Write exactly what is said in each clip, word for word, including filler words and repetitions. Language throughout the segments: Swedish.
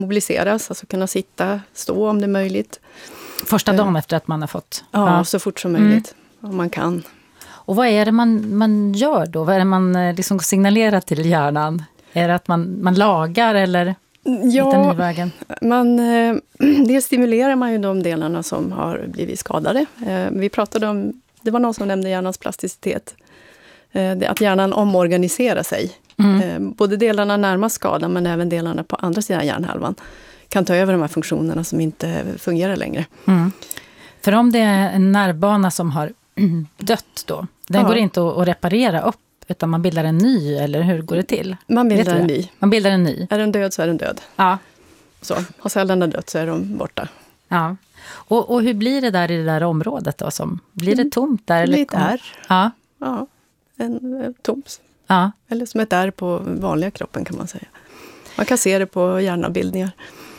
mobiliseras, alltså kunna sitta, stå om det är möjligt. Första dagen efter att man har fått? Ja, ja. Så fort som möjligt, mm. om man kan. Och vad är det man, man gör då? Vad är det man liksom signalerar till hjärnan? Är det att man, man lagar eller hittar ny vägen? Man, eh, dels stimulerar man ju de delarna som har blivit skadade. Eh, vi pratade om, det var någon som nämnde hjärnans plasticitet. Eh, det, att hjärnan omorganiserar sig. Mm. Eh, både delarna närmast skadan men även delarna på andra sidan hjärnhalvan kan ta över de här funktionerna som inte fungerar längre. Mm. För om det är en nervbana som har dött då, den ja. går inte att, att reparera upp utan man bildar en ny, eller hur går det till? Man bildar en ny. Man bildar en ny. Är den död så är den död. Ja. Så, har cellerna dött så är de borta. Ja. Och, och hur blir det där i det där området då? Som, blir det tomt där? Eller Lite är. Ja. Ja, en eh, tomt. Ja. Eller som ett är på vanliga kroppen kan man säga. Man kan se det på hjärnavbildningar.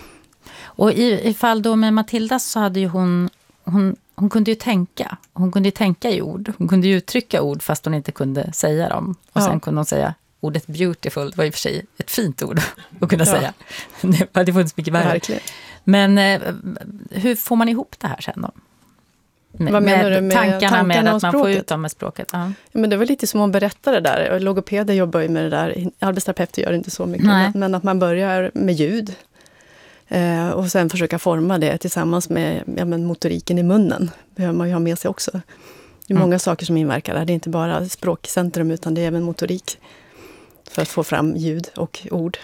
Och i, i fall då med Matilda så hade ju hon, hon, hon kunde ju tänka. Hon kunde ju tänka i ord. Hon kunde ju uttrycka ord fast hon inte kunde säga dem. Och ja. sen kunde hon säga ordet beautiful. Det var i och för sig ett fint ord att kunna ja. säga. Det hade funnits mycket värre. Verkligen. Men eh, hur får man ihop det här sen då? Med, Vad menar du med tankarna, tankarna med att man språket? får ut dem med språket? Ja. Ja, men det var lite som hon berättade där. Logopeder jobbar ju med det där. Arbetsterapeuter gör inte så mycket. Nej. Men att man börjar med ljud. Eh, och sen försöka forma det tillsammans med ja, men motoriken i munnen. Behöver man ju ha med sig också. Det är många mm. saker som inverkar där. Det är inte bara språkcentrum utan det är även motorik. För att få fram ljud och ord.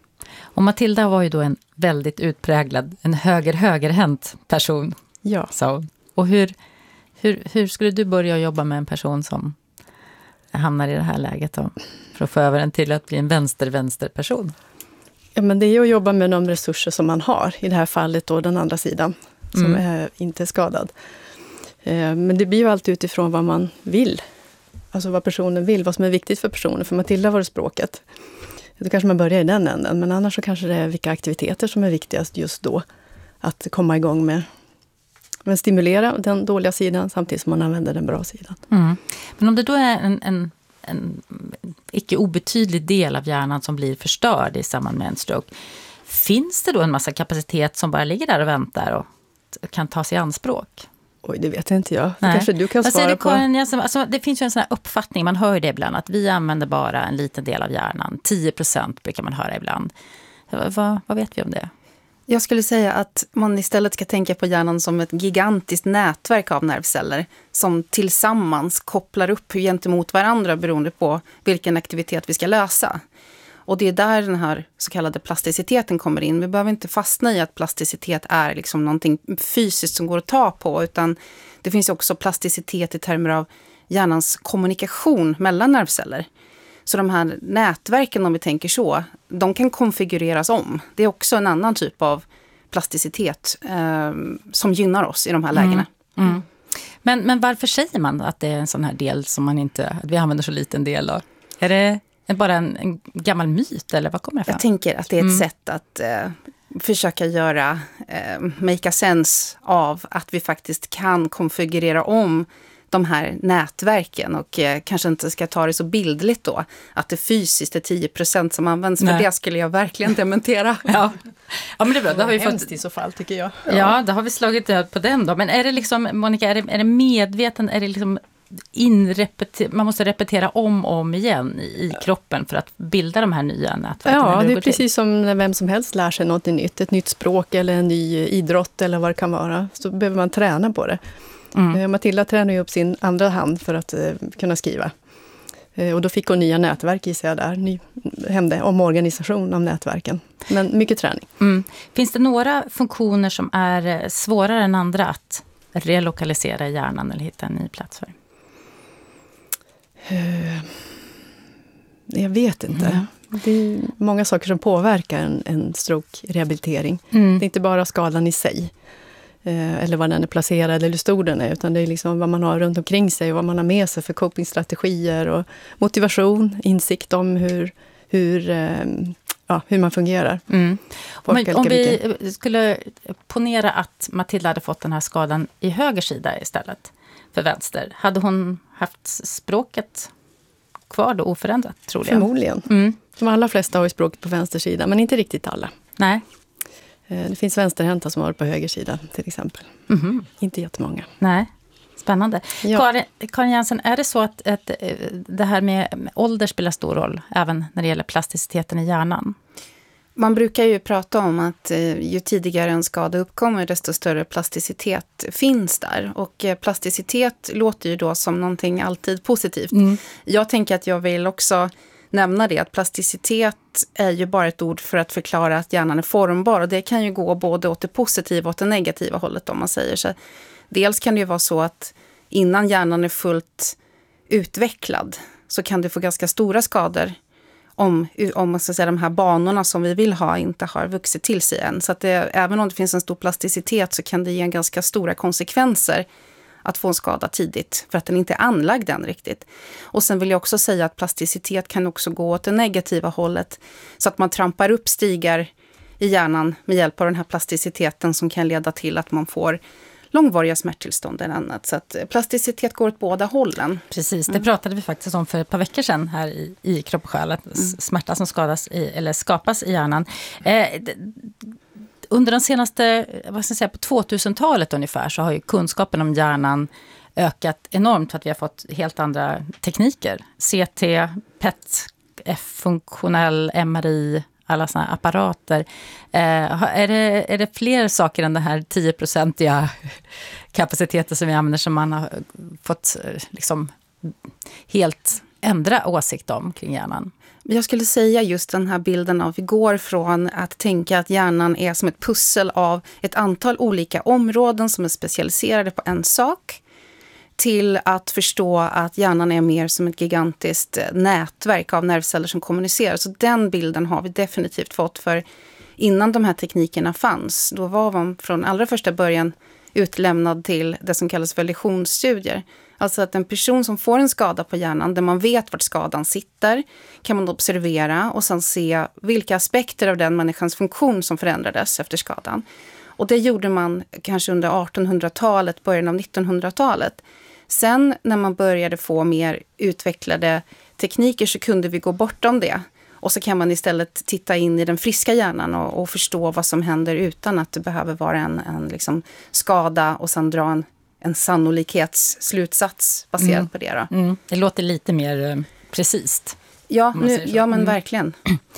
Och Matilda var ju då en väldigt utpräglad, en höger-högerhänt person. Ja. Så, och hur, hur, hur skulle du börja jobba med en person som hamnar i det här läget då? För att få över den till att bli en vänster-vänster-person? Ja, men det är ju att jobba med de resurser som man har. I det här fallet då den andra sidan. Som mm. är inte skadad. Eh, men det blir ju alltid utifrån vad man vill. Alltså vad personen vill. Vad som är viktigt för personen. För Matilda var det språket. Då kanske man börjar i den änden. Men annars så kanske det är vilka aktiviteter som är viktigast just då. Att komma igång med. Men stimulera den dåliga sidan samtidigt som man använder den bra sidan. Mm. Men om det då är en, en, en icke obetydlig del av hjärnan som blir förstörd i samband med en stroke. Finns det då en massa kapacitet som bara ligger där och väntar och kan tas i anspråk? Oj, det vet inte jag. Det kanske du kan svara det, på. Karin, alltså, alltså, det finns ju en sån här uppfattning, man hör ju det ibland, att vi använder bara en liten del av hjärnan. tio procent brukar man höra ibland. Vad, vad vet vi om det? Jag skulle säga att man istället ska tänka på hjärnan som ett gigantiskt nätverk av nervceller som tillsammans kopplar upp gentemot varandra beroende på vilken aktivitet vi ska lösa. Och det är där den här så kallade plasticiteten kommer in. Vi behöver inte fastna i att plasticitet är liksom någonting fysiskt som går att ta på, utan det finns också plasticitet i termer av hjärnans kommunikation mellan nervceller. Så de här nätverken, om vi tänker så, de kan konfigureras om. Det är också en annan typ av plasticitet eh, som gynnar oss i de här lägena. Mm. Mm. Men, men varför säger man att det är en sån här del som man inte, att vi använder så liten del av? Är det bara en, en gammal myt eller vad kommer det fram? Jag tänker att det är ett mm. sätt att eh, försöka göra eh, make a sense av att vi faktiskt kan konfigurera om de här nätverken och eh, kanske inte ska ta det så bildligt då att det fysiskt är tio procent som används. Nej. För det skulle jag verkligen dementera. ja. ja, men det är bra. Det har vi fått i så fall tycker jag. Ja, ja då har vi slagit död på den då. Men är det liksom, Monica, är det, är det medveten, är det liksom inrepeter, man måste repetera om och om igen i, i kroppen för att bilda de här nya nätverken? Ja, det är precis till? som när vem som helst lär sig något nytt. Ett nytt språk eller en ny idrott eller vad det kan vara. Så behöver man träna på det. Mm. Matilda tränar ju upp sin andra hand för att uh, kunna skriva. Uh, och då fick hon nya nätverk i sig där. Ny, hände omorganisation av nätverken. Men mycket träning. Mm. Finns det några funktioner som är svårare än andra att relokalisera i hjärnan eller hitta en ny plats för? Uh, jag vet inte. Mm. Det är många saker som påverkar en, en stroke-rehabilitering. Mm. Det är inte bara skadan i sig. Eller var den är placerad eller hur stor den är. Utan det är liksom vad man har runt omkring sig. Och vad man har med sig för copingstrategier. Och motivation, insikt om hur, hur, ja, hur man fungerar. Mm. Men om vi skulle ponera att Matilda hade fått den här skadan i höger sida istället för vänster. Hade hon haft språket kvar då oförändrat, tror jag? Förmodligen. Mm. De allra flesta har ju språket på vänster sida, men inte riktigt alla. Nej. Det finns vänsterhänta som har varit på höger sida till exempel. Mm-hmm. Inte jättemånga. Nej, spännande. Ja. Karin, Karin Jensen, är det så att, att det här med ålder spelar stor roll även när det gäller plasticiteten i hjärnan? Man brukar ju prata om att eh, ju tidigare en skada uppkommer desto större plasticitet finns där. Och eh, plasticitet låter ju då som någonting alltid positivt. Mm. Jag tänker att jag vill också nämna det, att plasticitet är ju bara ett ord för att förklara att hjärnan är formbar. Och det kan ju gå både åt det positiva och åt det negativa hållet om man säger så. Dels kan det ju vara så att innan hjärnan är fullt utvecklad så kan du få ganska stora skador om, om man ska säga, de här banorna som vi vill ha inte har vuxit till sig än. Så att det, även om det finns en stor plasticitet så kan det ge ganska stora konsekvenser att få en skada tidigt för att den inte är anlagd än riktigt. Och sen vill jag också säga att plasticitet kan också gå åt det negativa hållet så att man trampar upp stigar i hjärnan med hjälp av den här plasticiteten som kan leda till att man får långvariga smärttillstånd eller annat. Så att plasticitet går åt båda hållen. Precis, det pratade vi faktiskt om för ett par veckor sedan här i, i Kropp och själ. Att mm. smärta som skadas i, eller skapas i hjärnan. Eh, d- under de senaste, vad ska jag säga, på tvåtusentalet ungefär så har ju kunskapen om hjärnan ökat enormt för att vi har fått helt andra tekniker. C T, P E T, F-funktionell, M R I, alla såna här apparater. Eh, är, det, är det fler saker än den här tio-procentiga kapaciteten som vi använder som man har fått liksom helt ändra åsikt om kring hjärnan? Jag skulle säga just den här bilden av vi går från att tänka att hjärnan är som ett pussel av ett antal olika områden som är specialiserade på en sak till att förstå att hjärnan är mer som ett gigantiskt nätverk av nervceller som kommunicerar. Så den bilden har vi definitivt fått, för innan de här teknikerna fanns, då var man från allra första början utlämnad till det som kallas för lesionsstudier. Alltså att en person som får en skada på hjärnan där man vet vart skadan sitter kan man observera och sen se vilka aspekter av den människans funktion som förändrades efter skadan. Och det gjorde man kanske under artonhundratalet, början av nittonhundratalet. Sen när man började få mer utvecklade tekniker så kunde vi gå bortom det. Och så kan man istället titta in i den friska hjärnan och, och förstå vad som händer utan att det behöver vara en, en liksom skada och sen dra en, en sannolikhetsslutsats baserad mm. på det. Då. Mm. Det låter lite mer eh, precis. Ja, nu, ja men mm. verkligen.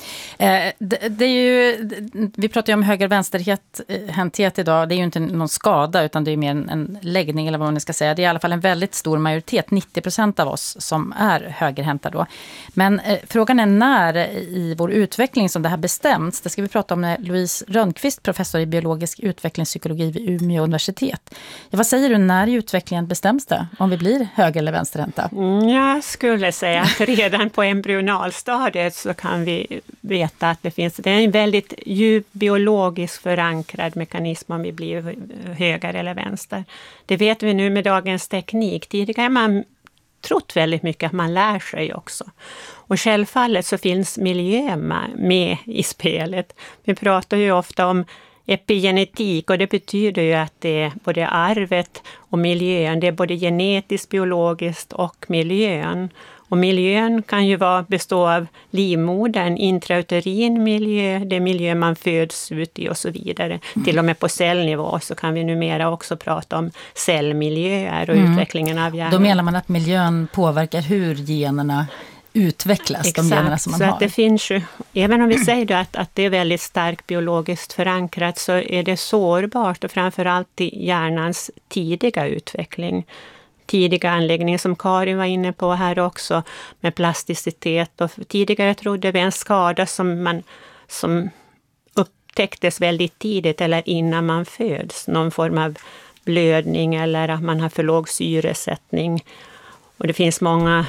Eh, det, det är ju, vi pratar ju om höger-vänsterhänthet idag. Det är ju inte någon skada utan det är mer en, en läggning eller vad man ska säga. Det är i alla fall en väldigt stor majoritet, nittio procent av oss som är högerhänta då. Men eh, frågan är när i vår utveckling som det här bestäms. Det ska vi prata om med Louise Rönnqvist, professor i biologisk utvecklingspsykologi vid Umeå universitet. Ja, vad säger du, när i utvecklingen bestäms det? Om vi blir höger- eller vänsterhänta? Mm, jag skulle säga att redan på embryon stadiet så kan vi veta att det finns, det är en väldigt djup biologiskt förankrad mekanism om vi blir höger eller vänster. Det vet vi nu med dagens teknik. Tidigare har man trott väldigt mycket att man lär sig också. Och självfallet så finns miljön med i spelet. Vi pratar ju ofta om epigenetik och det betyder ju att det är både arvet och miljön. Det är både genetiskt, biologiskt och miljön. Och miljön kan ju vara, bestå av livmodern, intrauterin miljö, det miljö man föds ut i och så vidare. Mm. Till och med på cellnivå så kan vi numera också prata om cellmiljöer och mm. utvecklingen av hjärnan. Då menar man att miljön påverkar hur generna utvecklas, exakt, de generna som man så har. Att det finns ju, även om vi säger då att, att det är väldigt starkt biologiskt förankrat så är det sårbart och framförallt i hjärnans tidiga utveckling. Tidiga anläggningar som Karin var inne på här också med plasticitet. Och tidigare trodde vi en skada som, man, som upptäcktes väldigt tidigt eller innan man föds. Någon form av blödning eller att man har för låg syresättning. Och det finns många,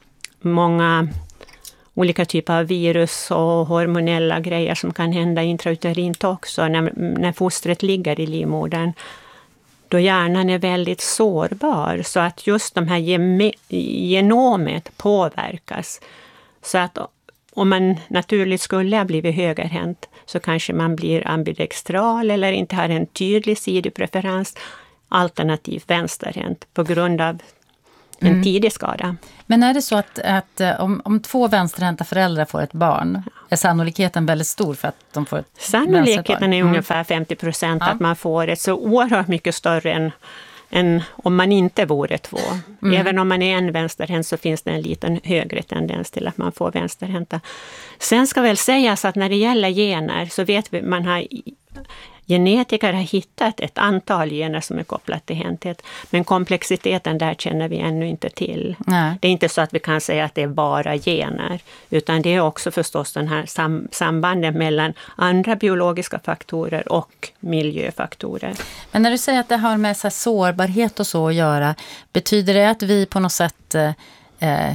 många olika typer av virus och hormonella grejer som kan hända intrauterint också när, när fostret ligger i livmodern. Då hjärnan är väldigt sårbar så att just de här gem- genomet påverkas. Så att om man naturligt skulle ha blivit högerhänt så kanske man blir ambidextral eller inte har en tydlig sidopreferens, alternativt vänsterhänt på grund av en Mm. tidig skada. Men är det så att, att om, om två vänsterhänta föräldrar får ett barn, är sannolikheten väldigt stor för att de får ett Sannolikheten är mm. ungefär femtio procent Ja. att man får ett, så oerhört mycket större än, än om man inte vore två. Mm. Även om man är en vänsterhänt så finns det en liten högre tendens till att man får vänsterhänta. Sen ska väl sägas att när det gäller gener så vet vi, man har genetiker har hittat ett antal gener som är kopplat till hänthet, men komplexiteten där känner vi ännu inte till. Nej. Det är inte så att vi kan säga att det är bara gener, utan det är också förstås den här sam- sambanden mellan andra biologiska faktorer och miljöfaktorer. Men när du säger att det har med så här sårbarhet och så att göra, betyder det att vi på något sätt eh,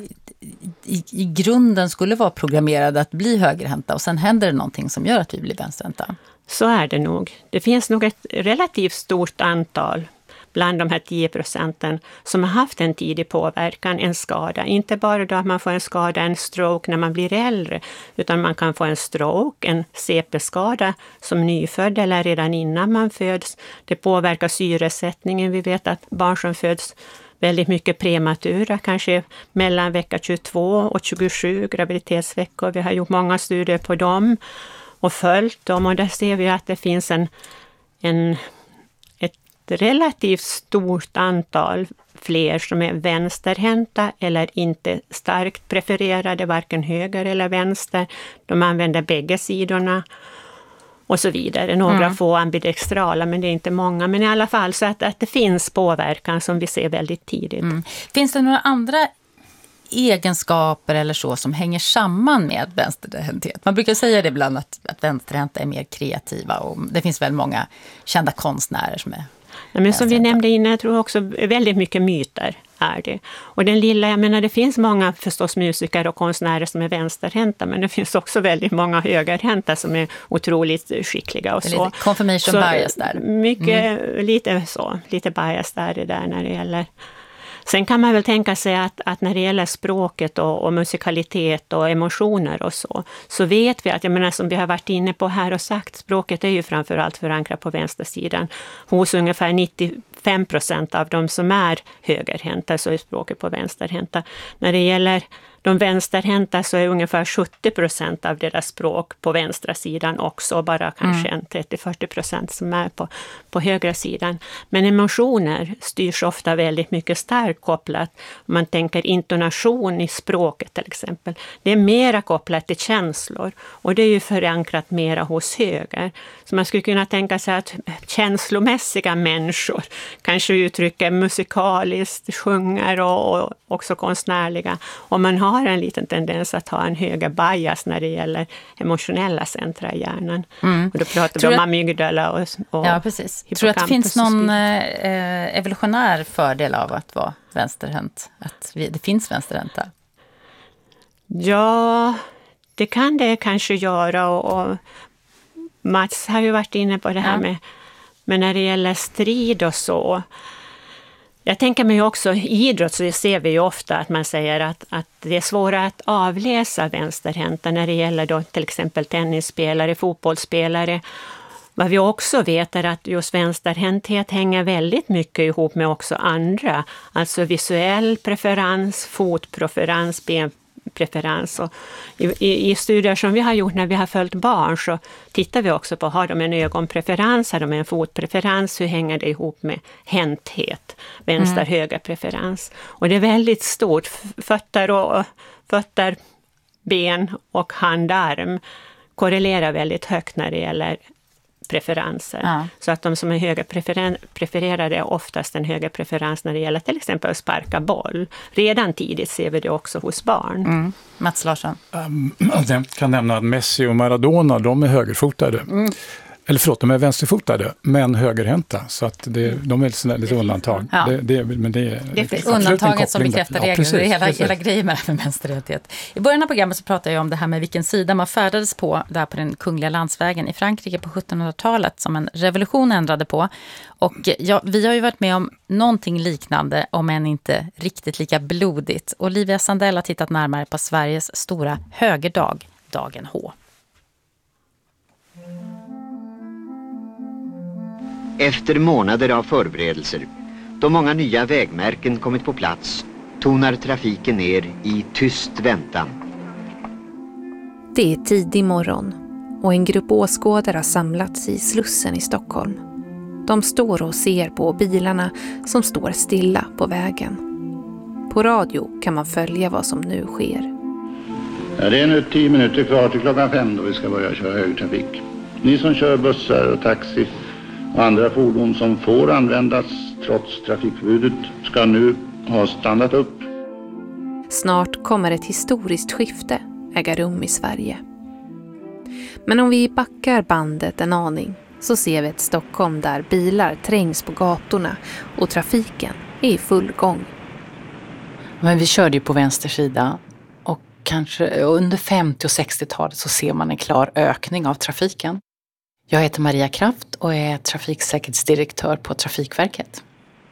i, i grunden skulle vara programmerade att bli högerhänta och sen händer det någonting som gör att vi blir vänsterhänta? Så är det nog. Det finns nog ett relativt stort antal bland de här tio procenten som har haft en tidig påverkan, en skada. Inte bara då att man får en skada, en stroke när man blir äldre, utan man kan få en stroke, en C P-skada som nyfödd eller redan innan man föds. Det påverkar syresättningen. Vi vet att barn som föds väldigt mycket prematura, kanske mellan vecka tjugotvå och tjugosju graviditetsveckor. Vi har gjort många studier på dem och följt dem, och där ser vi att det finns en, en, ett relativt stort antal fler som är vänsterhänta eller inte starkt prefererade, varken höger eller vänster. De använder bägge sidorna och så vidare. Några mm. få ambidextrala, men det är inte många. Men i alla fall så att, att det finns påverkan som vi ser väldigt tidigt. Mm. Finns det några andra egenskaper eller så som hänger samman med vänsterhänthet? Man brukar säga det ibland att, att vänsterhänta är mer kreativa, och det finns väl många kända konstnärer som är ja, men som vi nämnde innan, jag tror också väldigt mycket myter är det. Och den lilla, jag menar det finns många förstås musiker och konstnärer som är vänsterhänta, men det finns också väldigt många högerhänta som är otroligt skickliga och så. Confirmation så bias där. Mycket, mm. lite så, lite bias där det där när det gäller. Sen kan man väl tänka sig att, att när det gäller språket och, och musikalitet och emotioner och så, så vet vi att, jag menar som vi har varit inne på här och sagt, språket är ju framförallt förankrat på vänstersidan. Hos ungefär nittiofem procent av de som är högerhänta så är språket på vänsterhänta. När det gäller de vänsterhänta så är ungefär sjuttio procent av deras språk på vänstra sidan också, bara kanske mm. en trettio till fyrtio procent som är på, på högra sidan. Men emotioner styrs ofta väldigt mycket starkt kopplat. Om man tänker intonation i språket till exempel. Det är mera kopplat till känslor, och det är ju förankrat mera hos höger. Så man skulle kunna tänka sig att känslomässiga människor kanske uttrycker musikaliskt, sjunger och, och också konstnärliga. Om man har har en liten tendens att ha en högre bias när det gäller emotionella centra i hjärnan. Mm. Och då pratar vi om amygdala och, och ja, precis. Tror du att det finns någon eh, evolutionär fördel av att vara vänsterhänt? Att vi, det finns vänsterhänta? Ja, det kan det kanske göra. Och, och Mats har ju varit inne på det här ja. med, men när det gäller strid och så. Jag tänker mig också, i idrott så ser vi ju ofta att man säger att, att det är svårare att avläsa vänsterhänta när det gäller då till exempel tennisspelare, fotbollsspelare. Vad vi också vet är att just vänsterhänthet hänger väldigt mycket ihop med också andra. Alltså visuell preferens, fotpreferens, benpreferens. Och i, i, I studier som vi har gjort när vi har följt barn så tittar vi också på, har de en ögonpreferens, har de en fotpreferens, hur hänger det ihop med hänthet, vänster-höger preferens. Och det är väldigt stort, fötter, och, fötter, ben och handarm korrelerar väldigt högt när det gäller preferenser. Ja. Så att de som är höga preferen- prefererade är oftast en högre preferens när det gäller till exempel att sparka boll. Redan tidigt ser vi det också hos barn. Mm. Mats Larsson. Um, jag kan nämna att Messi och Maradona, de är högerfotade. Mm. Eller förlåt, de är vänsterfotade, men högerhänta. Så att det, de är lite undantag. Ja. Det, det, men det, det är undantaget som bekräftar regeln. Ja, precis, det är hela, hela grejen med vänsterhäntighet. I början av programmet så pratade jag om det här med vilken sida man färdades på där på den kungliga landsvägen i Frankrike på sjuttonhundratalet som en revolution ändrade på. Och ja, vi har ju varit med om någonting liknande, om än inte riktigt lika blodigt. Olivia Sandell har tittat närmare på Sveriges stora högerdag, dagen H. Efter månader av förberedelser Då många nya vägmärken kommit på plats tonar trafiken ner i tyst väntan. Det är tidig morgon och en grupp åskådare har samlats i Slussen i Stockholm. De står och ser på bilarna som står stilla på vägen. På radio kan man följa vad som nu sker. Ja, det är nu tio minuter kvar till klockan fem då vi ska börja köra högtrafik. Ni som kör bussar och taxi och andra fordon som får användas trots trafikförbudet ska nu ha stannat upp. Snart kommer ett historiskt skifte äga rum i Sverige. Men om vi backar bandet en aning så ser vi ett Stockholm där bilar trängs på gatorna och trafiken är i full gång. Men vi körde ju på vänster sida och kanske under femtio- och sextiotalet så ser man en klar ökning av trafiken. Jag heter Maria Kraft och är trafiksäkerhetsdirektör på Trafikverket.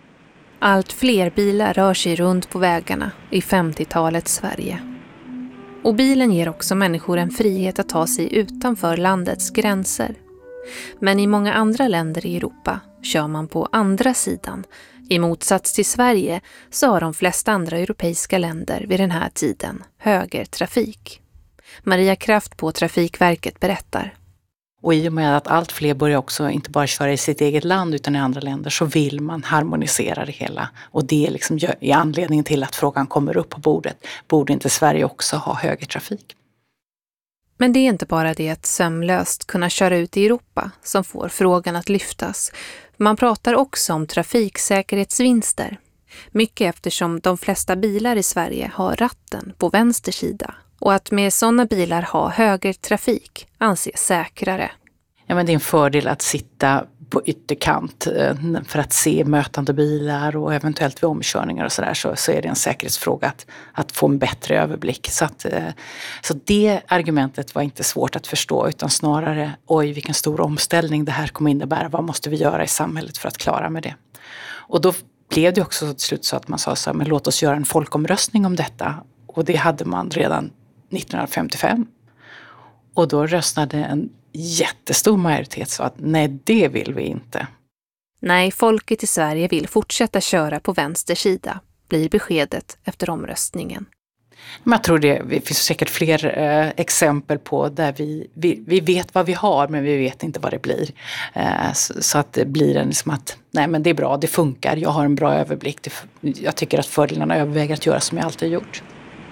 Allt fler bilar rör sig runt på vägarna i femtiotalets Sverige. Och bilen ger också människor en frihet att ta sig utanför landets gränser. Men i många andra länder i Europa kör man på andra sidan. I motsats till Sverige så har de flesta andra europeiska länder vid den här tiden högertrafik. Maria Kraft på Trafikverket berättar. Och i och med att allt fler börjar också inte bara köra i sitt eget land utan i andra länder så vill man harmonisera det hela. Och det är liksom är anledningen till att frågan kommer upp på bordet. Borde inte Sverige också ha högertrafik? Men det är inte bara det att sömlöst kunna köra ut i Europa som får frågan att lyftas. Man pratar också om trafiksäkerhetsvinster. Mycket eftersom de flesta bilar i Sverige har ratten på vänster sida. Och att med sådana bilar ha högertrafik anses säkrare. Ja, men det är en fördel att sitta på ytterkant för att se mötande bilar och eventuellt vid omkörningar och sådär så, så är det en säkerhetsfråga att, att få en bättre överblick. Så, att, så det argumentet var inte svårt att förstå utan snarare oj vilken stor omställning det här kommer innebära. Vad måste vi göra i samhället för att klara med det? Och då blev det också till slut så att man sa så här, men låt oss göra en folkomröstning om detta. Och det hade man redan nittonhundrafemtiofem. Och då röstade en jättestor majoritet så att nej, det vill vi inte. Nej, folket i Sverige vill fortsätta köra på vänster sida, blir beskedet efter omröstningen. Men jag tror det, det finns säkert fler eh, exempel på där vi, vi, vi vet vad vi har men vi vet inte vad det blir. Eh, så, så att det blir en liksom att nej men det är bra, det funkar, jag har en bra överblick. Det, jag tycker att fördelarna överväger att göra som jag alltid gjort.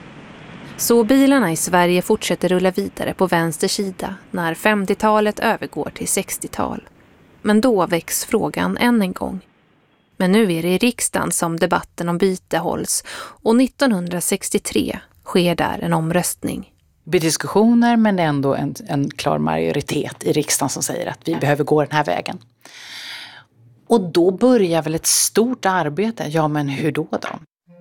Så bilarna i Sverige fortsätter rulla vidare på vänster sida när femtiotalet övergår till sextiotal. Men då väcks frågan än en gång. Men nu är det i riksdagen som debatten om byte hålls och nittonhundrasextiotre sker där en omröstning. Det blir diskussioner men ändå en, en klar majoritet i riksdagen som säger att vi behöver gå den här vägen. Och då börjar väl ett stort arbete. Ja, men hur då då?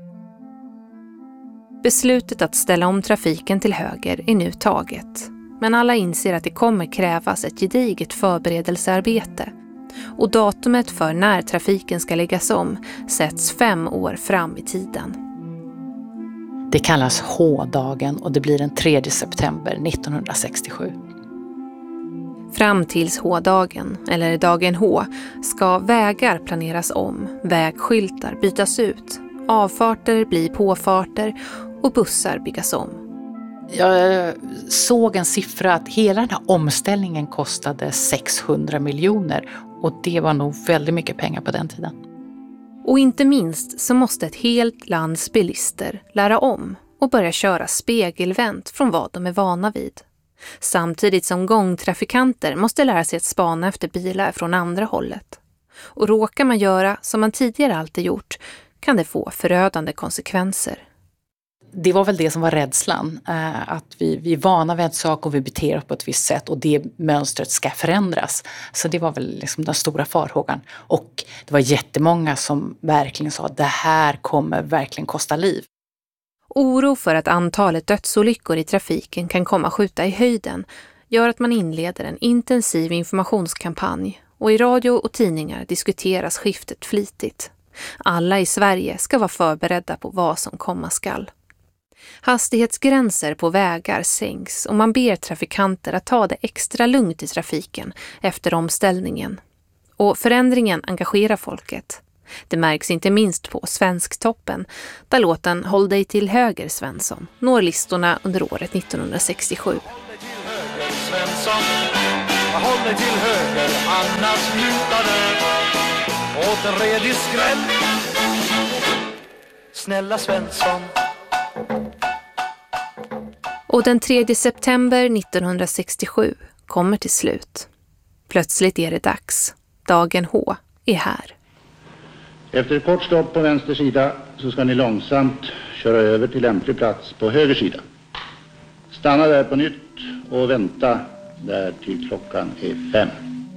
Beslutet att ställa om trafiken till höger är nu taget. Men alla inser att det kommer krävas ett gediget förberedelsearbete. Och datumet för när trafiken ska läggas om sätts fem år fram i tiden. Det kallas H-dagen och det blir den tredje september nittonhundrasextiosju. Fram tills H-dagen, eller dagen H, ska vägar planeras om, vägskyltar bytas ut, avfarter blir påfarter och bussar byggas om. Jag såg en siffra att hela den här omställningen kostade sexhundra miljoner och det var nog väldigt mycket pengar på den tiden. Och inte minst så måste ett helt lands bilister lära om och börja köra spegelvänt från vad de är vana vid. Samtidigt som gångtrafikanter måste lära sig att spana efter bilar från andra hållet. Och råkar man göra som man tidigare alltid gjort kan det få förödande konsekvenser. Det var väl det som var rädslan, att vi, vi är vana vid en sak och vi beter oss på ett visst sätt och det mönstret ska förändras. Så det var väl liksom den stora farhågan. Och det var jättemånga som verkligen sa att det här kommer verkligen kosta liv. Oro för att antalet dödsolyckor i trafiken kan komma skjuta i höjden gör att man inleder en intensiv informationskampanj och i radio och tidningar diskuteras skiftet flitigt. Alla i Sverige ska vara förberedda på vad som komma skall. Hastighetsgränser på vägar sänks och man ber trafikanter att ta det extra lugnt i trafiken efter omställningen. Och förändringen engagerar folket. Det märks inte minst på Svensktoppen, där låten Håll dig till höger Svensson når listorna under året nittonhundrasextiosju. Svensson, håll dig till höger, annars lutar det åt en redig skräll. Snälla Svensson. Och den tredje september nittonhundrasextiosju kommer till slut. Plötsligt är det dags. Dagen H är här. Efter ett kort stopp på vänster sida så ska ni långsamt köra över till lämplig plats på höger sida. Stanna där på nytt och vänta där till klockan är fem.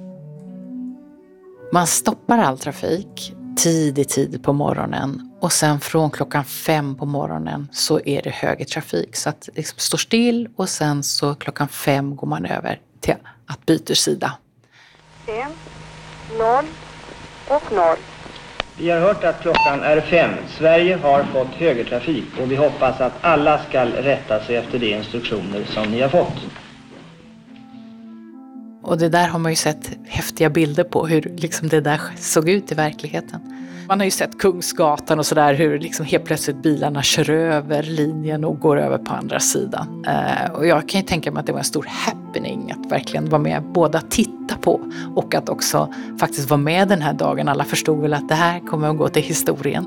Man stoppar all trafik tidigt, tidigt på morgonen och sen från klockan fem på morgonen så är det högertrafik. Så att det liksom står still och sen så klockan fem går man över till att byta sida. Fem, noll och noll. Vi har hört att klockan är fem. Sverige har fått högertrafik och vi hoppas att alla ska rätta sig efter de instruktioner som ni har fått. Och det där har man ju sett häftiga bilder på hur liksom det där såg ut i verkligheten. Man har ju sett Kungsgatan och sådär hur liksom helt plötsligt bilarna kör över linjen och går över på andra sidan. Eh, och jag kan ju tänka mig att det var en stor happening att verkligen vara med, både att titta på och att också faktiskt vara med den här dagen. Alla förstod väl att det här kommer att gå till historien.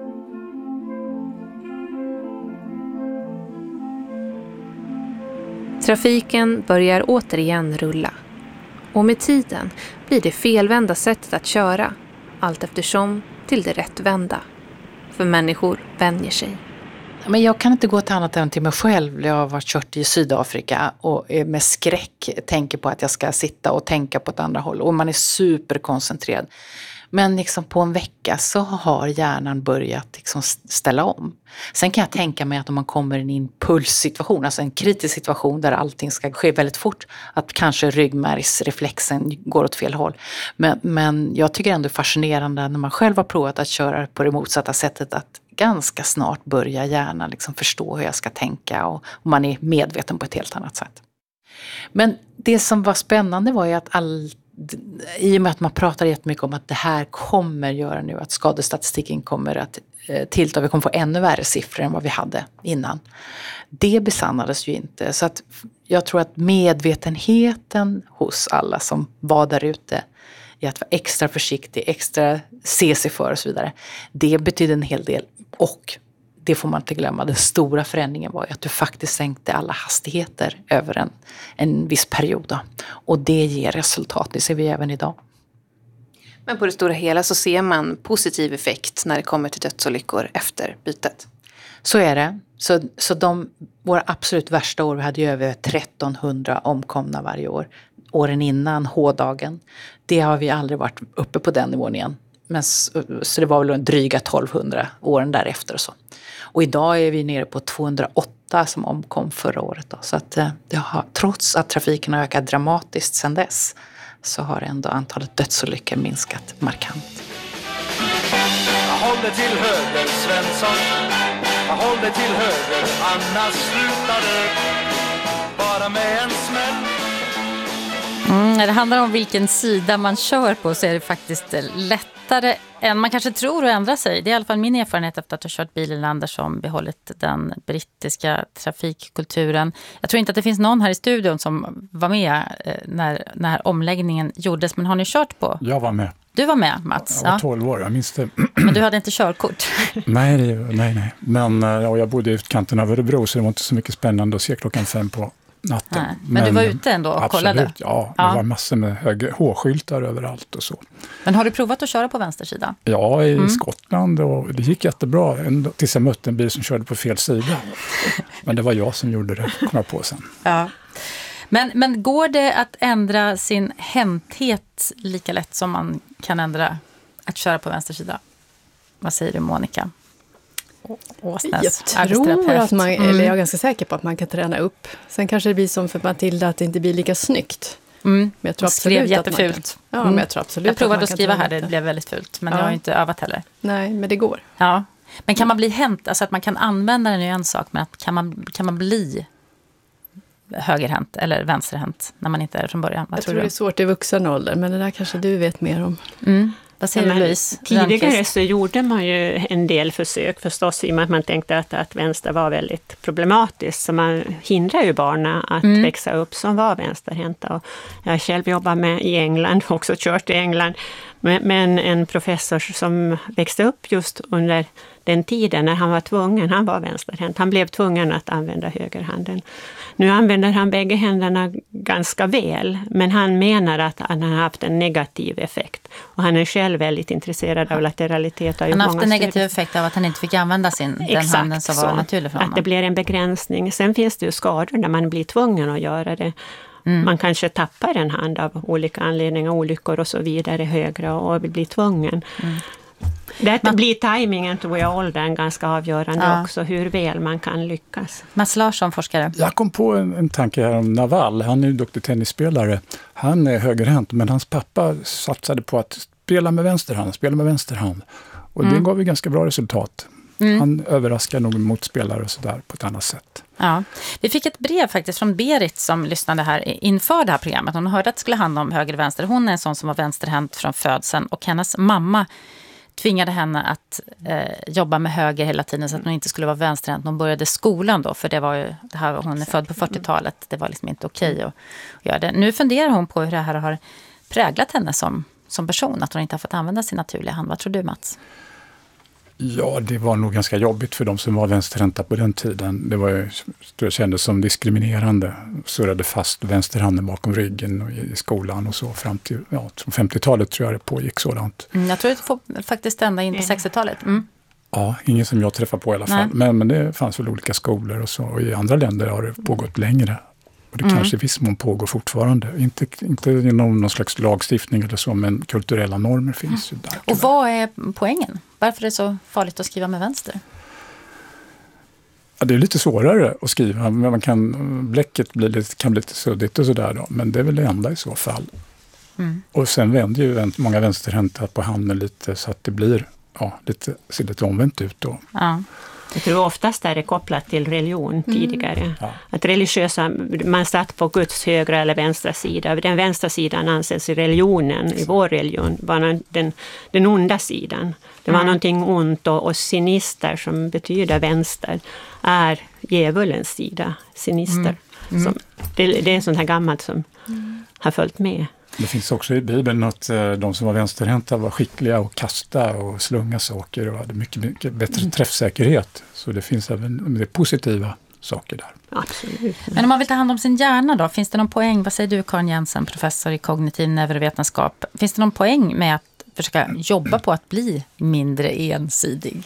Trafiken börjar återigen rulla. Och med tiden blir det felvända sättet att köra, allt eftersom till det rättvända. För människor vänjer sig. Men jag kan inte gå till annat än till mig själv. Jag har varit kört i Sydafrika och med skräck tänker på att jag ska sitta och tänka på ett andra håll. Och man är superkoncentrerad. Men liksom på en vecka så har hjärnan börjat liksom ställa om. Sen kan jag tänka mig att om man kommer i en impulssituation, alltså en kritisk situation där allting ska ske väldigt fort, att kanske ryggmärgsreflexen går åt fel håll. Men, men jag tycker ändå det är fascinerande när man själv har provat att köra på det motsatta sättet, att ganska snart börjar hjärnan liksom förstå hur jag ska tänka och, och man är medveten på ett helt annat sätt. Men det som var spännande var ju att all i och med att man pratar jättemycket om att det här kommer göra nu att skadestatistiken kommer att eh, tillta, vi kommer få ännu värre siffror än vad vi hade innan. Det besannades ju inte, så att jag tror att medvetenheten hos alla som var där ute i att vara extra försiktig, extra se sig för och så vidare, det betyder en hel del. Och det får man inte glömma, den stora förändringen var ju att du faktiskt sänkte alla hastigheter över en, en viss period. Då. Och det ger resultat, det ser vi även idag. Men på det stora hela så ser man positiv effekt när det kommer till dödsolyckor efter bytet. Så är det. Så, så de, våra absolut värsta år, vi hade ju över trettonhundra omkomna varje år. Åren innan H-dagen, det har vi aldrig varit uppe på den nivån igen. Men, så, så det var väl en dryga tolvhundra åren därefter och så. Och idag är vi nere på tvåhundraåtta som omkom förra året. Då. Så att det har, trots att trafiken har ökat dramatiskt sedan dess, så har ändå antalet dödsolyckor minskat markant. Håll dig till höger Svensson, håll dig till höger, annars slutar det bara med en smäll. Mm, när det handlar om vilken sida man kör på så är det faktiskt lättare än man kanske tror att ändra sig. Det är i alla fall min erfarenhet efter att ha kört bil i länder som behållit den brittiska trafikkulturen. Jag tror inte att det finns någon här i studion som var med när, när omläggningen gjordes. Men har ni kört på? Jag var med. Du var med, Mats? Jag var tolv år, jag minns det. Men du hade inte körkort? nej, nej, nej. Men ja, jag bodde i utkanten av Örebro så det var inte så mycket spännande att se klockan fem på natten. Nej, men, men du var ute ändå och absolut, kollade? Ja, det ja. var massor med hög, H-skyltar överallt och så. Men har du provat att köra på vänster sida? Ja, i mm. Skottland, och det gick jättebra ändå, tills jag mötte en bil som körde på fel sida. Men det var jag som gjorde det, kom jag på sen. Ja. Men, men går det att ändra sin hämthet lika lätt som man kan ändra att köra på vänster sida? Vad säger du, Monica? Åsnäs, jag tror att man, mm. eller jag är ganska säker på att man kan träna upp. Sen kanske det blir som för Matilda att det inte blir lika snyggt. Mm. Men jag tror absolut jättefult. Att man kan, ja, mm. men jag tror absolut jag provade att, att skriva här, det blev väldigt fult. Men ja. jag har inte övat heller. Nej, men det går. Ja. Men kan man bli hänt, alltså att man kan använda den är en sak, men att kan man, kan man bli högerhänt eller vänsterhänt när man inte är från början? Vad jag tror tror du? det är svårt i vuxen ålder, men det där kanske du vet mer om. Mm. Vad säger ja, du, Louise? Tidigare så gjorde man ju en del försök förstås, i och med att man tänkte att, att vänster var väldigt problematiskt. Så man hindrar ju barnen att mm. växa upp som var vänsterhänta. Och jag själv jobbar med i England, också kört i England, med, med en professor som växte upp just under den tiden när han var tvungen, han var vänsterhänt. Han blev tvungen att använda högerhanden. Nu använder han bägge händerna ganska väl, men han menar att han har haft en negativ effekt. Och han är själv väldigt intresserad av lateralitet. Han har haft en negativ studier. effekt av att han inte fick använda sin, den Exakt handen som var så, naturlig för honom. Att det blir en begränsning. Sen finns det ju skador när man blir tvungen att göra det. Mm. Man kanske tappar en hand av olika anledningar, olyckor och så vidare högre och blir tvungen. Mm. Det man, blir tajmingen tror jag åldern ganska avgörande ja. också, hur väl man kan lyckas. Mats Larsson, forskare. Jag kom på en, en tanke här om Naval. Han är ju duktig tennisspelare. Han är högerhänt, men hans pappa satsade på att spela med vänsterhand, spela med vänsterhand. Och mm. det gav ju ganska bra resultat. Mm. Han överraskar nog motspelare och sådär på ett annat sätt. Ja. Vi fick ett brev faktiskt från Berit som lyssnade här inför det här programmet. Hon hörde att det skulle handla om höger och vänster. Hon är en sån som var vänsterhänt från födseln och hennes mamma tvingade henne att eh, jobba med höger hela tiden så att hon inte skulle vara vänsterhänt. Hon började skolan då, för det var ju, det här, hon är född på fyrtiotalet. Det var liksom inte okej att, att göra det. Nu funderar hon på hur det här har präglat henne som, som person, att hon inte har fått använda sin naturliga hand. Vad tror du, Mats? Ja, det var nog ganska jobbigt för de som var vänsterhänta på den tiden. Det var ju, det kändes som diskriminerande. Surrade fast vänsterhanden bakom ryggen och i skolan och så fram till ja, femtiotalet tror jag det pågick sådant. Mm, jag tror att det får faktiskt ända in på sextiotalet. Mm. Ja, ingen som jag träffar på i alla fall. Men, men det fanns väl olika skolor och så. Och i andra länder har det pågått längre. Och det mm. kanske i viss mån pågår fortfarande. Inte, inte genom någon slags lagstiftning eller så, men kulturella normer finns mm. ju där. Och vad är poängen? Varför är det så farligt att skriva med vänster? Ja, det är lite svårare att skriva. Men man kan, bläcket blir lite, kan bli lite suddigt och sådär då. Men det är väl det enda i så fall. Mm. Och sen vänder ju många vänsterhänta på handen lite så att det blir ja, lite, ser lite omvänt ut då. Ja. Jag tror oftast är det kopplat till religion tidigare. Mm. Ja. Att religiösa, man satt på Guds högra eller vänstra sida. Den vänstra sidan anses i religionen, i vår religion, var den, den onda sidan. Det var mm. någonting ont och, och sinister som betyder vänster är djävulens sida, sinister. Mm. Mm. Som, det, det är sånt här gammalt som mm. har följt med. Det finns också i Bibeln att de som var vänsterhänta var skickliga och kasta och slunga saker och hade mycket, mycket bättre mm. träffsäkerhet. Så det finns även det positiva saker där. Absolut. Men om man vill ta hand om sin hjärna då, finns det någon poäng? Vad säger du, Karin Jensen, professor i kognitiv neurovetenskap? Finns det någon poäng med att försöka jobba på att bli mindre ensidig?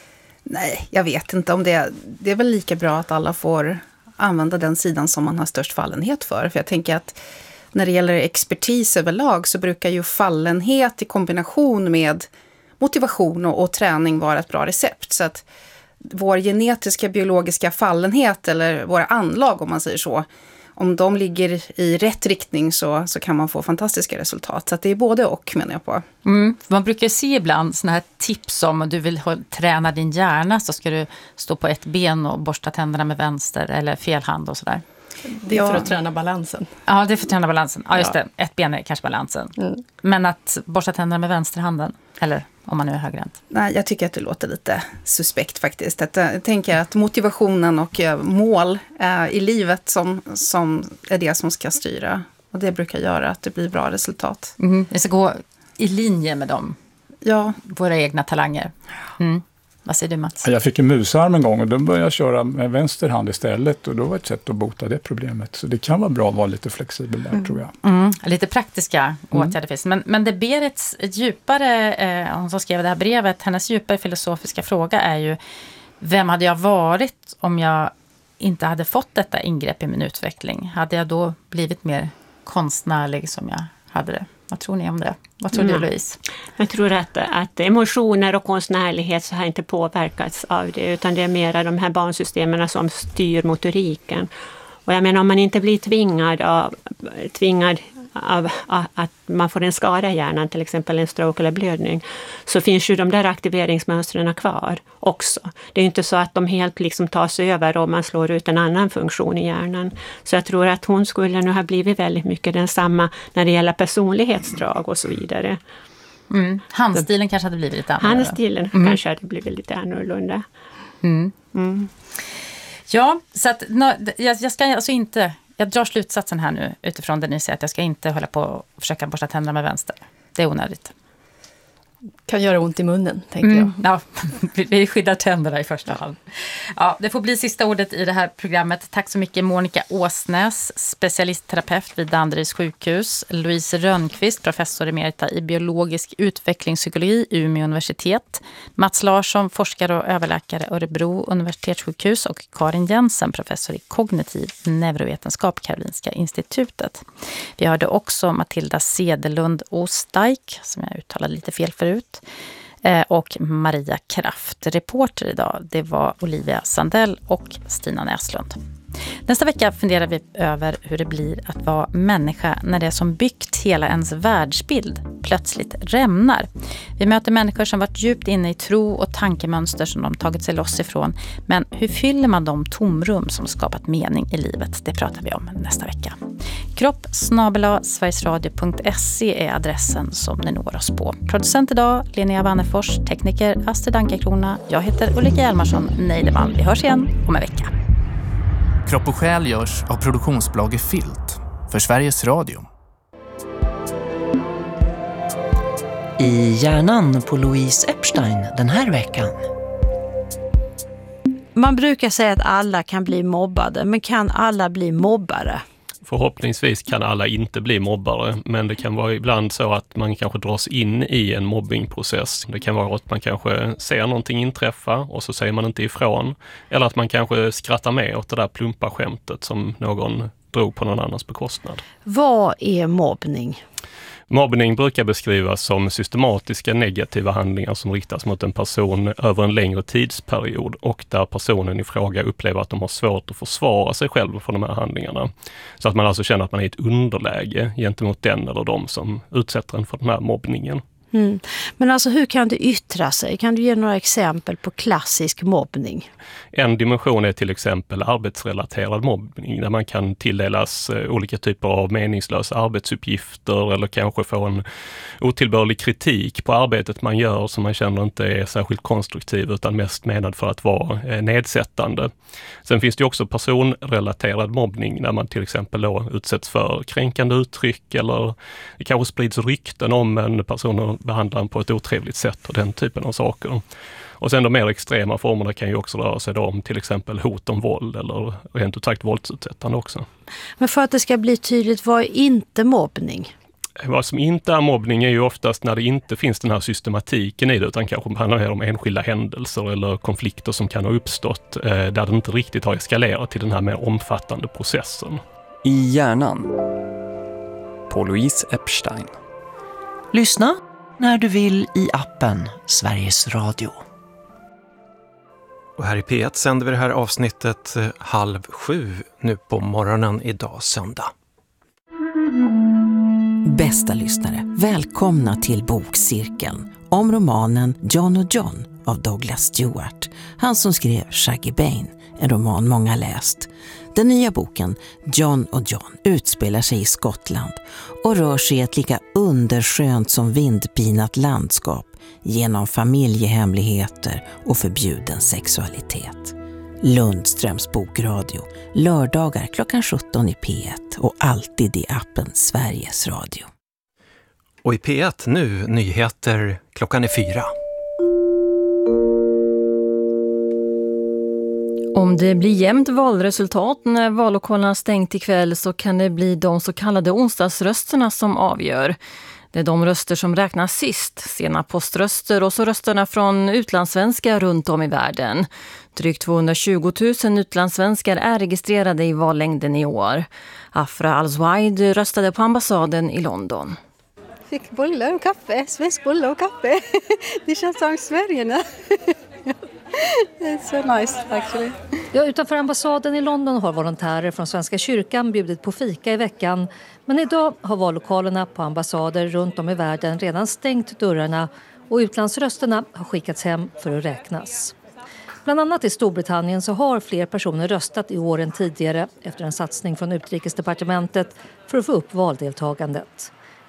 Nej, jag vet inte om det. Det är väl lika bra att alla får använda den sidan som man har störst fallenhet för. För jag tänker att när det gäller expertis överlag så brukar ju fallenhet i kombination med motivation och, och träning vara ett bra recept. Så att vår genetiska biologiska fallenhet eller våra anlag om man säger så, om de ligger i rätt riktning så, så kan man få fantastiska resultat. Så att det är både och menar jag på. Mm, man brukar se ibland såna här tips om att du vill ha, träna din hjärna så ska du stå på ett ben och borsta tänderna med vänster eller fel hand och sådär. Det är för att träna balansen. Ja, det är för att träna balansen. Ja, just det. Ett ben är kanske balansen. Mm. Men att borsta tänderna med vänsterhanden, eller om man nu är högerhänt. Nej, jag tycker att det låter lite suspekt faktiskt. Att, jag tänker att motivationen och mål är i livet som, som är det som ska styra. Och det brukar göra att det blir bra resultat. Mm. Det ska gå i linje med dem. Ja. Våra egna talanger. Mm. Vad säger du, Mats? Jag fick en musarm en gång och då började jag köra med vänster hand istället och då var ett sätt att bota det problemet. Så det kan vara bra att vara lite flexibel där mm. tror jag. Mm. Lite praktiska mm. åtgärder finns. Men, men det Berits djupare, eh, hon som skrev det här brevet, hennes djupare filosofiska fråga är ju vem hade jag varit om jag inte hade fått detta ingrepp i min utveckling? Hade jag då blivit mer konstnärlig som jag hade det? Vad tror ni om det? Vad tror mm. du, Louise? Jag tror att, att emotioner och konstnärlighet så har inte påverkats av det, utan det är mera de här barnsystemen som styr motoriken. Och jag menar, om man inte blir tvingad av, tvingad av, av att man får en skada i hjärnan, till exempel en stroke eller blödning, så finns ju de där aktiveringsmönstren kvar också. Det är inte så att de helt liksom tas över och man slår ut en annan funktion i hjärnan. Så jag tror att hon skulle nu ha blivit väldigt mycket densamma när det gäller personlighetsdrag och så vidare. Mm. Handstilen kanske hade blivit lite annorlunda. Handstilen mm. kanske hade blivit lite annorlunda. Mm. Mm. Ja, så att no, jag, jag ska alltså inte... Jag drar slutsatsen här nu utifrån det ni säger att jag ska inte hålla på och försöka borsta tänderna med vänster. Det är onödigt. Kan göra ont i munnen, tänker mm, jag. Ja, vi skyddar tänderna i första hand. Ja, det får bli sista ordet i det här programmet. Tack så mycket Monica Åsnäs, specialistterapeut vid Danderyds sjukhus. Louise Rönnqvist, professor emerita i biologisk utvecklingspsykologi, Umeå universitet. Mats Larsson, forskare och överläkare, Örebro universitetssjukhus. Och Karin Jensen, professor i kognitiv neurovetenskap, Karolinska institutet. Vi hörde också Matilda Sedelund Ostajk, som jag uttalade lite fel förut. Och Maria Kraft. Reporter idag, det var Olivia Sandell och Stina Näslund. Nästa vecka funderar vi över hur det blir att vara människa när det som byggt hela ens världsbild plötsligt rämnar. Vi möter människor som varit djupt inne i tro och tankemönster som de tagit sig loss ifrån. Men hur fyller man de tomrum som skapat mening i livet? Det pratar vi om nästa vecka. kropp snabel-a sverigesradio punkt se är adressen som ni når oss på. Producent idag Linnea Wannefors, tekniker Astrid Ankarkrona. Jag heter Ulrika Hjalmarsson Neideman. Vi hörs igen om en vecka. Kropp och själ görs av produktionsbolaget Filt för Sveriges Radio. I hjärnan på Louise Epstein den här veckan. Man brukar säga att alla kan bli mobbade, men kan alla bli mobbare? Förhoppningsvis kan alla inte bli mobbare, men det kan vara ibland så att man kanske dras in i en mobbingprocess. Det kan vara att man kanske ser någonting inträffa och så säger man inte ifrån. Eller att man kanske skrattar med åt det där plumpa skämtet som någon drog på någon annans bekostnad. Vad är mobbning? Mobbning brukar beskrivas som systematiska negativa handlingar som riktas mot en person över en längre tidsperiod och där personen i fråga upplever att de har svårt att försvara sig själv från de här handlingarna. Så att man alltså känner att man är i ett underläge gentemot den eller de som utsätter en för den här mobbningen. Mm. Men alltså hur kan det yttra sig? Kan du ge några exempel på klassisk mobbning? En dimension är till exempel arbetsrelaterad mobbning där man kan tilldelas olika typer av meningslösa arbetsuppgifter eller kanske få en otillbörlig kritik på arbetet man gör som man känner inte är särskilt konstruktiv utan mest menad för att vara nedsättande. Sen finns det också personrelaterad mobbning där man till exempel då utsätts för kränkande uttryck eller det kanske sprids rykten om en person behandlar en på ett otrevligt sätt och den typen av saker. Och sen de mer extrema formerna kan ju också röra sig då om till exempel hot om våld eller rent ut sagt våldsutsättande också. Men för att det ska bli tydligt, vad är inte mobbning? Vad som inte är mobbning är ju oftast när det inte finns den här systematiken i det utan kanske handlar mer om enskilda händelser eller konflikter som kan ha uppstått eh, där det inte riktigt har eskalerat till den här mer omfattande processen. I hjärnan på Louise Epstein. Lyssna när du vill i appen Sveriges Radio. Och här i P ett sänder vi det här avsnittet eh, halv sju nu på morgonen idag söndag. Bästa lyssnare, välkomna till Bokcirkeln om romanen John och John av Douglas Stewart. Han som skrev Shaggy Bane, en roman många läst. Den nya boken John och John utspelar sig i Skottland och rör sig i ett lika underskönt som vindpinat landskap genom familjehemligheter och förbjuden sexualitet. Lundströms bokradio, lördagar klockan sjutton i P ett och alltid i appen Sveriges Radio. Och i P ett nu nyheter klockan är fyra. Om det blir jämnt valresultat när vallokalerna stängt ikväll så kan det bli de så kallade onsdagsrösterna som avgör. Det är de röster som räknas sist, sena poströster och så rösterna från utlandssvenskar runt om i världen. Drygt tvåhundratjugotusen utlandssvenskar är registrerade i vallängden i år. Afra Al-Zwaid röstade på ambassaden i London. Fick bullar och kaffe, svensk bullar och kaffe. Det känns som Sverige nu. It's so nice actually. Ja, utanför ambassaden i London har volontärer från Svenska kyrkan bjudit på fika i veckan. Men idag har vallokalerna på ambassader runt om i världen redan stängt dörrarna och utlandsrösterna har skickats hem för att räknas. Bland annat i Storbritannien så har fler personer röstat i år än tidigare efter en satsning från Utrikesdepartementet för att få upp valdeltagandet.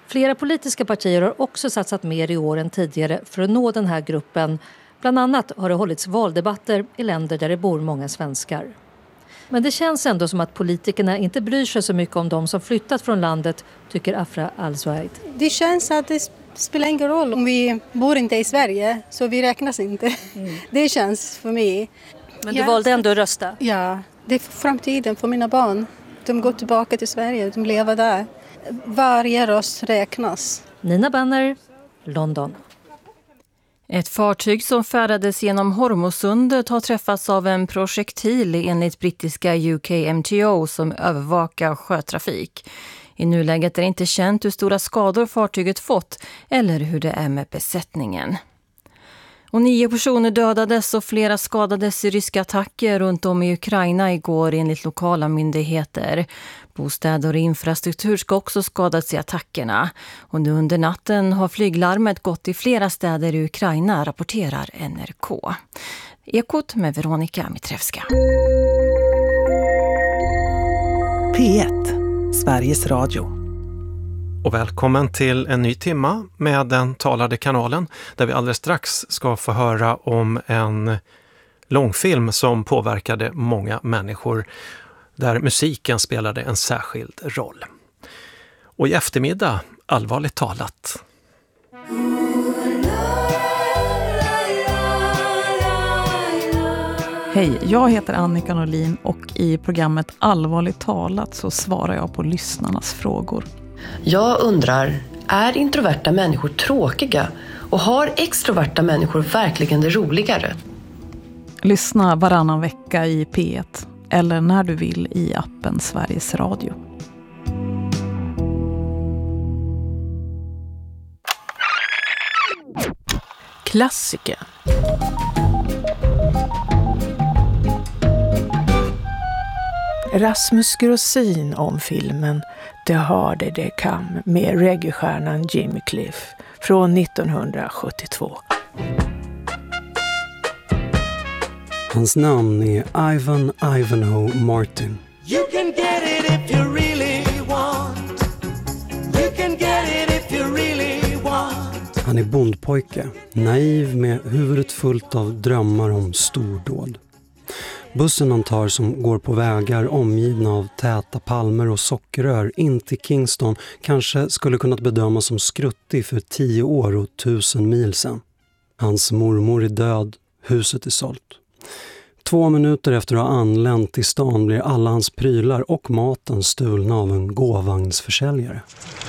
Flera politiska partier har också satsat mer i år än tidigare för att nå den här gruppen. Bland annat har det hållits valdebatter i länder där det bor många svenskar. Men det känns ändå som att politikerna inte bryr sig så mycket om de som flyttat från landet, tycker Afra Al-Zuaid. Det känns att det spelar ingen roll om vi bor inte i Sverige, så vi räknas inte. Mm. Det känns för mig. Men du ja, valde ändå att rösta? Ja, det är för framtiden för mina barn. De går tillbaka till Sverige, de lever där. Varje röst räknas. Nina Banner, London. Ett fartyg som färdades genom Hormuzsundet har träffats av en projektil enligt brittiska U K M T O som övervakar sjötrafik. I nuläget är det inte känt hur stora skador fartyget fått eller hur det är med besättningen. Och nio personer dödades och flera skadades i ryska attacker runt om i Ukraina igår enligt lokala myndigheter. Bostäder och infrastruktur ska också skadats i attackerna. Och nu under natten har flyglarmet gått i flera städer i Ukraina, rapporterar N R K. Ekot med Veronica Mitrevska. P ett, Sveriges Radio. Och välkommen till en ny timma med den talade kanalen där vi alldeles strax ska få höra om en långfilm som påverkade många människor där musiken spelade en särskild roll. Och i eftermiddag, allvarligt talat. Hej, jag heter Annika Norlin och i programmet Allvarligt talat så svarar jag på lyssnarnas frågor. Jag undrar, är introverta människor tråkiga och har extroverta människor verkligen det roligare? Lyssna varannan vecka i P ett eller när du vill i appen Sveriges Radio. Klassiker. Rasmus Grossin om filmen The Harder They Come med reggae-stjärnan Jimmy Cliff från nittonhundrasjuttiotvå. Hans namn är Ivan Ivanhoe Martin. You can get it if you really want. You can get it if you really want. Han är bondpojke, naiv med huvudet fullt av drömmar om stordåd. Bussen han tar som går på vägar omgivna av täta palmer och sockerrör in till Kingston kanske skulle kunnat bedömas som skruttig för tio år och tusen mil sedan. Hans mormor är död, huset är sålt. Två minuter efter att ha anlänt till stan blir alla hans prylar och maten stulna av en gåvagnsförsäljare.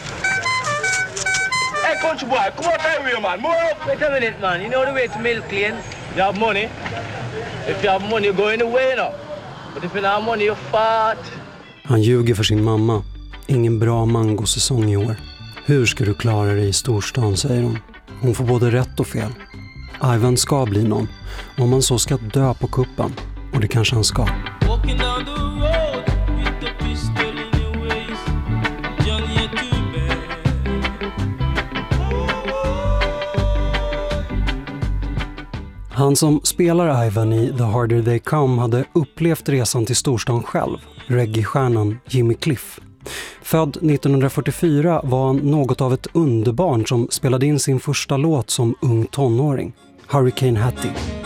Hey country boy, come on highway man, more up. Wait a minute man, you know the way to Milk Lane? You have money. If you have money you go anywhere now. But if you don't have money you're fat. Han ljuger för sin mamma. Ingen bra mangosäsong i år. Hur ska du klara dig i storstan, säger hon. Hon får både rätt och fel. Ivan ska bli någon. Om man så ska dö på kuppen. Och det kanske han ska. Walking down the road with the pistol in your waist. Johnny you're too bad. Han som spelar Ivan i The Harder They Come hade upplevt resan till storstan själv. Reggae-stjärnan Jimmy Cliff. Född nittonhundrafyrtiofyra var han något av ett underbarn som spelade in sin första låt som ung tonåring. Hurricane Hattie.